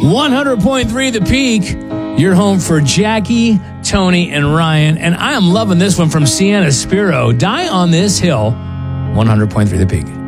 100.3 The Peak, your home for Jackie, Tony, and Ryan. And I am loving this one from Sienna Spiro. Die on This Hill, 100.3 The Peak.